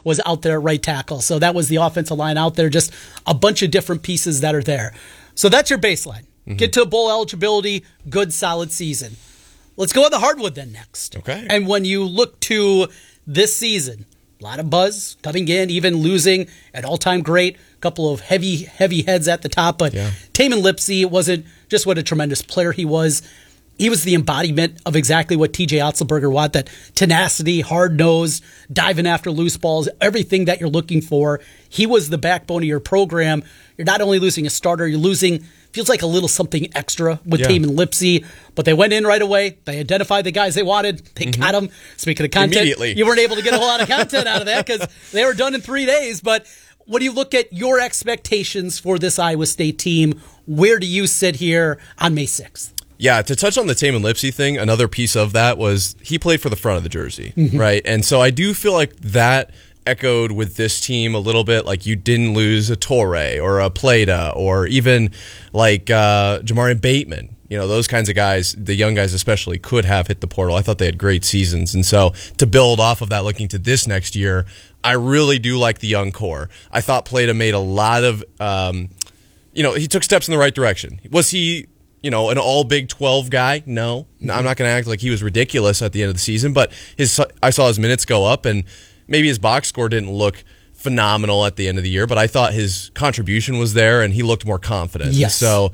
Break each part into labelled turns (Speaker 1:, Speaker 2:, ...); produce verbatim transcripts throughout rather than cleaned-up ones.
Speaker 1: was out there at right tackle. So that was the offensive line out there, just a bunch of different pieces that are there. So that's your baseline. Mm-hmm. Get to bowl eligibility, good, solid season. Let's go on the hardwood then next.
Speaker 2: Okay.
Speaker 1: And when you look to this season, a lot of buzz coming in, even losing an all-time great, a couple of heavy, heavy heads at the top. But
Speaker 2: yeah.
Speaker 1: Tamin Lipsey wasn't just what a tremendous player he was. He was the embodiment of exactly what T J Otzelberger wanted, that tenacity, hard-nosed, diving after loose balls, everything that you're looking for. He was the backbone of your program. You're not only losing a starter, you're losing, feels like a little something extra with
Speaker 2: yeah.
Speaker 1: Tamin Lipsey. But they went in right away. They identified the guys they wanted. They mm-hmm. got them. Speaking of content,
Speaker 2: immediately.
Speaker 1: You weren't able to get a whole lot of content out of that because they were done in three days. But when you look at your expectations for this Iowa State team, where do you sit here on May sixth?
Speaker 2: Yeah, to touch on the Tamin Lipsey thing, another piece of that was he played for the front of the jersey,
Speaker 1: mm-hmm.
Speaker 2: right? And so I do feel like that echoed with this team a little bit, like you didn't lose a Torrey or a Plata or even like uh, Jamarian Bateman. You know, those kinds of guys, the young guys especially, could have hit the portal. I thought they had great seasons. And so to build off of that looking to this next year, I really do like the young core. I thought Plata made a lot of, um, you know, he took steps in the right direction. Was he... You know, an all Big twelve guy? No. no I'm not going to act like he was ridiculous at the end of the season, but his I saw his minutes go up, and maybe his box score didn't look phenomenal at the end of the year, but I thought his contribution was there, and he looked more confident.
Speaker 1: Yes.
Speaker 2: So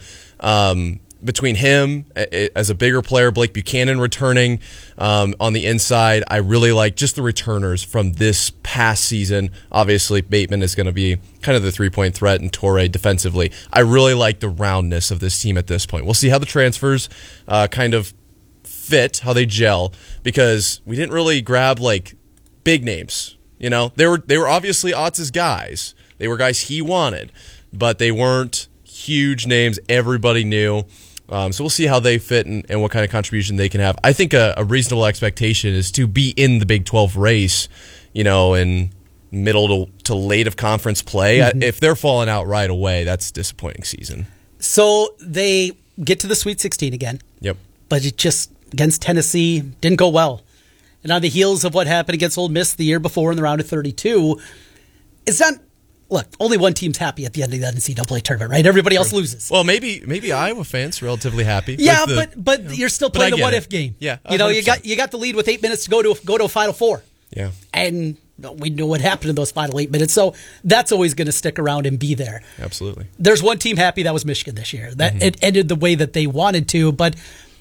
Speaker 2: um, between him as a bigger player, Blake Buchanan returning um, on the inside, I really like just the returners from this past season. Obviously, Bateman is going to be kind of the three-point threat, and Torrey defensively. I really like the roundness of this team at this point. We'll see how the transfers uh, kind of fit, how they gel, because we didn't really grab like big names. You know, they were they were obviously Otz's guys. They were guys he wanted, but they weren't huge names everybody knew. Um, so we'll see how they fit and, and what kind of contribution they can have. I think a, a reasonable expectation is to be in the Big twelve race, you know, in middle to, to late of conference play. Mm-hmm. I, if they're falling out right away, that's a disappointing season.
Speaker 1: So they get to the Sweet sixteen again.
Speaker 2: Yep.
Speaker 1: But it just, against Tennessee, didn't go well. And on the heels of what happened against Ole Miss the year before in the round of thirty-two, it's not... Look, only one team's happy at the end of the N C double A tournament, right? Everybody else loses.
Speaker 2: Well, maybe maybe Iowa fans are relatively happy.
Speaker 1: Yeah,
Speaker 2: the,
Speaker 1: but but
Speaker 2: you know,
Speaker 1: you're still playing the what if game.
Speaker 2: Yeah,
Speaker 1: you know, you got you got the lead with eight minutes to go to go to a Final Four.
Speaker 2: Yeah,
Speaker 1: and we know what happened in those final eight minutes, so that's always going to stick around and be there.
Speaker 2: Absolutely.
Speaker 1: There's one team happy, that was Michigan this year. That
Speaker 2: mm-hmm.
Speaker 1: it ended the way that they wanted to, but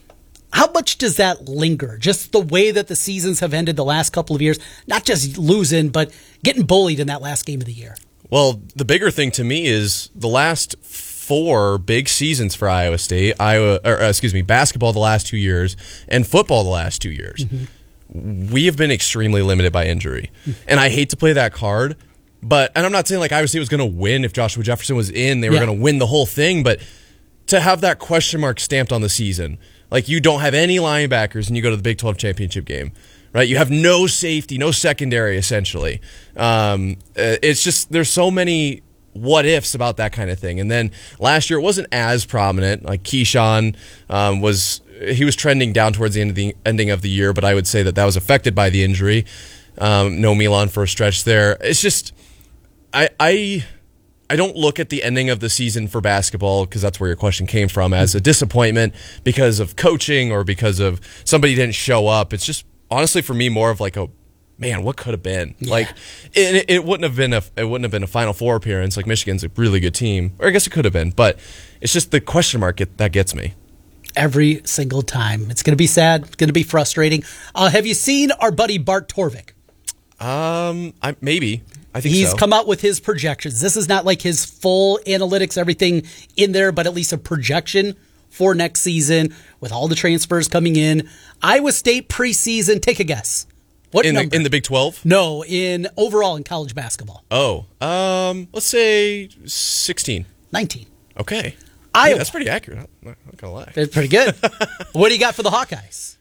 Speaker 1: how much does that linger? Just the way that the seasons have ended the last couple of years, not just losing, but getting bullied in that last game of the year.
Speaker 2: Well, the bigger thing to me is the last four big seasons for Iowa State, Iowa, or uh, excuse me, basketball the last two years, and football the last two years. Mm-hmm. We have been extremely limited by injury, and I hate to play that card. But and I'm not saying like Iowa State was going to win if Joshua Jefferson was in; they were yeah. going to win the whole thing. But to have that question mark stamped on the season, like you don't have any linebackers, and you go to the Big twelve championship game. Right, you have no safety, no secondary, essentially. Um, it's just there's so many what ifs about that kind of thing. And then last year it wasn't as prominent. Like Keyshawn um, was, he was trending down towards the end of the ending of the year, but I would say that that was affected by the injury. Um, no Milan for a stretch there. It's just I I I don't look at the ending of the season for basketball, because that's where your question came from, as a disappointment because of coaching or because of somebody didn't show up. It's just honestly, for me, more of like a man. What could have been? Yeah. Like it, it wouldn't have been a it wouldn't have been a Final Four appearance. Like Michigan's a really good team, or I guess it could have been. But it's just the question mark get, that gets me
Speaker 1: every single time. It's going to be sad. It's going to be frustrating. Uh, have you seen our buddy Bart Torvik?
Speaker 2: Um, I, maybe. I think
Speaker 1: he's
Speaker 2: so.
Speaker 1: come out with his projections. This is not like his full analytics, everything in there, but at least a projection for next season with all the transfers coming in. Iowa State preseason, take a guess. What
Speaker 2: in
Speaker 1: number?
Speaker 2: The, in the Big twelve?
Speaker 1: No, in overall in college basketball.
Speaker 2: Oh, um, let's say sixteen.
Speaker 1: nineteen.
Speaker 2: Okay.
Speaker 1: Iowa.
Speaker 2: Yeah, that's pretty accurate. I'm not, I'm not going to lie.
Speaker 1: It's pretty good. What do you got for the Hawkeyes?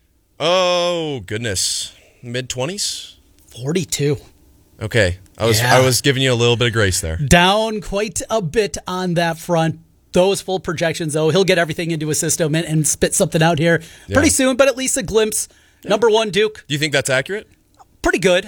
Speaker 2: Oh, goodness. mid-twenties?
Speaker 1: forty-two.
Speaker 2: Okay. I was
Speaker 1: yeah.
Speaker 2: I was giving you a little bit of grace there.
Speaker 1: Down quite a bit on that front. Those full projections, though, he'll get everything into his system and, and spit something out here yeah. pretty soon, but at least a glimpse. Yeah. Number one, Duke.
Speaker 2: Do you think that's accurate?
Speaker 1: Pretty good. I,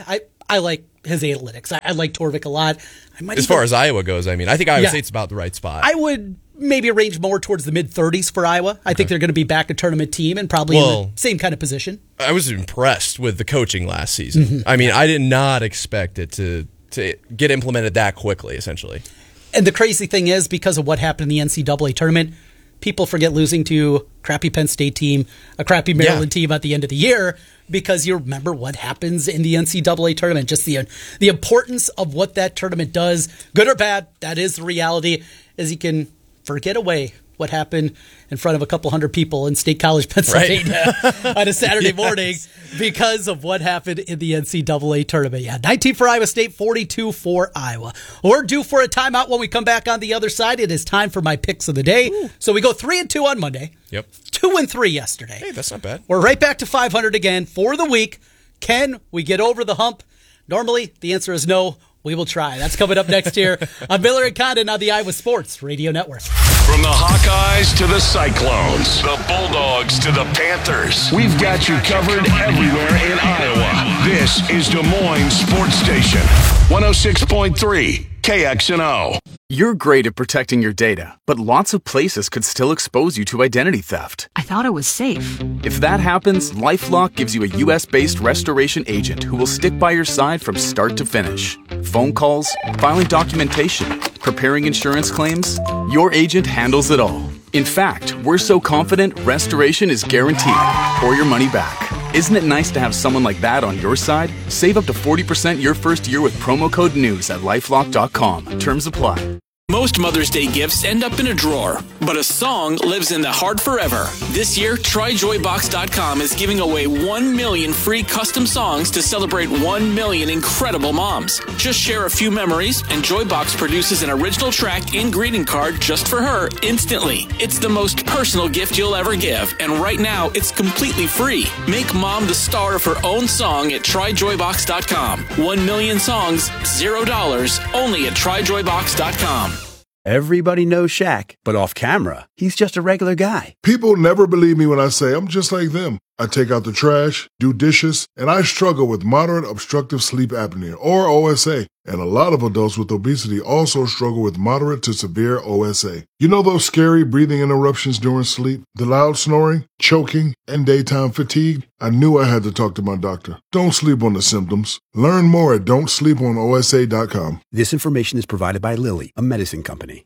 Speaker 1: I like his analytics. I, I like Torvik a lot. I might
Speaker 2: as
Speaker 1: even,
Speaker 2: far as Iowa goes, I mean, I think Iowa
Speaker 1: Yeah.
Speaker 2: State's about the right spot.
Speaker 1: I would maybe range more towards the mid-thirties for Iowa. I think they're going to be back a tournament team and probably
Speaker 2: Well,
Speaker 1: in the same kind of position.
Speaker 2: I was impressed with the coaching last season.
Speaker 1: Mm-hmm.
Speaker 2: I mean, I did not expect it to to get implemented that quickly, essentially.
Speaker 1: And the crazy thing is, because of what happened in the N C double A tournament, people forget losing to a crappy Penn State team, a crappy Maryland
Speaker 2: Yeah.
Speaker 1: team at the end of the year, because you remember what happens in the N C double A tournament. Just the the importance of what that tournament does, good or bad, that is the reality, is you can forget away what happened in front of a couple hundred people in State College, Pennsylvania right. on a Saturday yes. morning because of what happened in the N C double A tournament. Yeah, nineteen for Iowa State, forty-two for Iowa. We're due for a timeout when we come back on the other side. It is time for my picks of the day. Ooh. So we go three and two on Monday.
Speaker 2: Yep.
Speaker 1: Two and three yesterday.
Speaker 2: Hey, that's not bad.
Speaker 1: We're right back to five hundred again for the week. Can we get over the hump? Normally, the answer is no. We will try. That's coming up next here on Miller and Condon on the Iowa Sports Radio Network.
Speaker 3: From the Hawkeyes to the Cyclones, the Bulldogs to the Panthers, we've got you covered everywhere in Iowa. This is Des Moines Sports Station, one oh six point three K X N O.
Speaker 4: You're great at protecting your data, but lots of places could still expose you to identity theft.
Speaker 5: I thought it was safe.
Speaker 4: If that happens, LifeLock gives you a U S-based restoration agent who will stick by your side from start to finish. Phone calls, filing documentation, preparing insurance claims, your agent handles it all. In fact, we're so confident restoration is guaranteed or your money back. Isn't it nice to have someone like that on your side? Save up to forty percent your first year with promo code NEWS at lifelock dot com. Terms apply.
Speaker 6: Most Mother's Day gifts end up in a drawer, but a song lives in the heart forever. This year, Try Joy Box dot com is giving away one million free custom songs to celebrate one million incredible moms. Just share a few memories, and Joybox produces an original track and greeting card just for her instantly. It's the most personal gift you'll ever give, and right now, it's completely free. Make mom the star of her own song at Try Joy Box dot com. One million songs, zero dollars, only at Try Joy Box dot com.
Speaker 7: Everybody knows Shaq, but off camera, he's just a regular guy.
Speaker 8: People never believe me when I say I'm just like them. I take out the trash, do dishes, and I struggle with moderate obstructive sleep apnea, or O S A. And a lot of adults with obesity also struggle with moderate to severe O S A. You know those scary breathing interruptions during sleep, the loud snoring, choking, and daytime fatigue? I knew I had to talk to my doctor. Don't sleep on the symptoms. Learn more at don't sleep on O S A dot com.
Speaker 7: This information is provided by Lilly, a medicine company.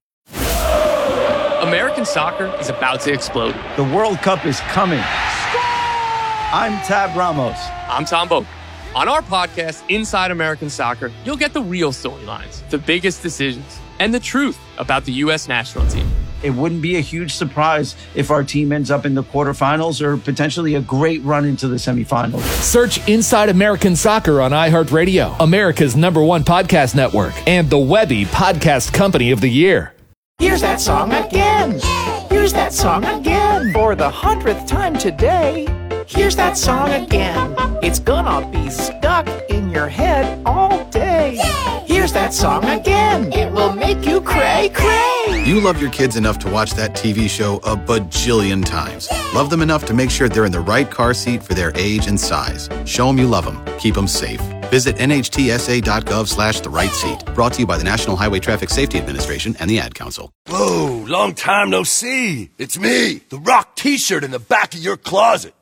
Speaker 9: American soccer is about to explode.
Speaker 10: The World Cup is coming. I'm Tab Ramos.
Speaker 9: I'm Tom Boak. On our podcast, Inside American Soccer, you'll get the real storylines, the biggest decisions, and the truth about the U S national team.
Speaker 10: It wouldn't be a huge surprise if our team ends up in the quarterfinals or potentially a great run into the semifinals.
Speaker 11: Search Inside American Soccer on iHeartRadio, America's number one podcast network, and the Webby Podcast Company of the Year.
Speaker 12: Here's that song again. Here's that song again. For the hundredth time today. Here's that song again. It's gonna be stuck in your head all day. Here's that song again. It will make you cray cray.
Speaker 13: You love your kids enough to watch that T V show a bajillion times. Love them enough to make sure they're in the right car seat for their age and size. Show them you love them. Keep them safe. Visit N H T S A dot gov slash the right seat. Brought to you by the National Highway Traffic Safety Administration and the Ad Council.
Speaker 14: Whoa, long time no see. It's me, the Rock t-shirt in the back of your closet.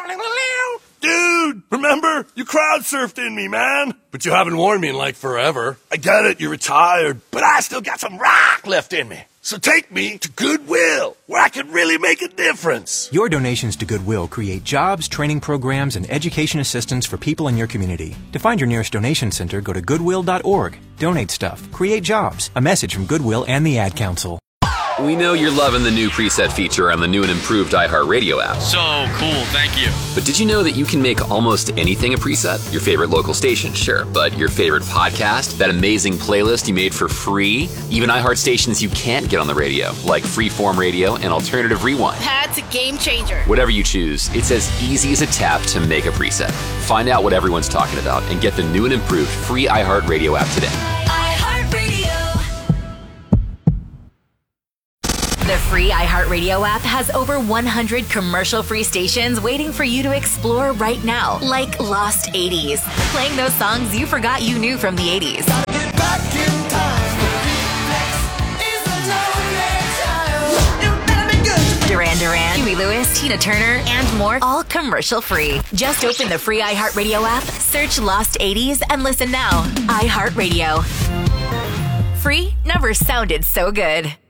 Speaker 14: Dude, remember? You crowd surfed in me, man. But you haven't worn me in like forever. I get it, you're retired, but I still got some rock left in me. So take me to Goodwill, where I can really make a difference.
Speaker 15: Your donations to Goodwill create jobs, training programs, and education assistance for people in your community. To find your nearest donation center, go to goodwill dot org. Donate stuff. Create jobs. A message from Goodwill and the Ad Council.
Speaker 16: We know you're loving the new preset feature on the new and improved iHeartRadio app.
Speaker 17: So cool, thank you.
Speaker 16: But did you know that you can make almost anything a preset? Your favorite local station, sure, but your favorite podcast, that amazing playlist you made for free, even iHeart stations you can't get on the radio, like Freeform Radio and Alternative Rewind.
Speaker 18: That's a game changer.
Speaker 16: Whatever you choose, it's as easy as a tap to make a preset. Find out what everyone's talking about and get the new and improved free iHeartRadio app today.
Speaker 18: iHeartRadio.
Speaker 19: The
Speaker 5: free iHeartRadio app has over one hundred commercial-free stations waiting for you to explore right now, like Lost eighties, playing those songs you forgot you knew from the eighties. Duran Duran, Huey Lewis, Tina Turner, and more, all commercial-free. Just open the free iHeartRadio app, search Lost eighties, and listen now. iHeartRadio. Free never sounded so good.